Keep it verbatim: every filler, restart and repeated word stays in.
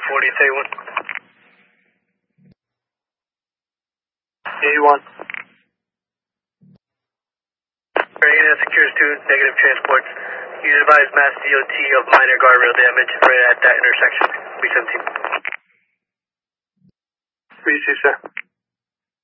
forty, thirty-one. eighty-one. Unit secures two negative transports. You advise Mass D O T of minor guardrail damage right at that intersection. three seventeen. three two, sir.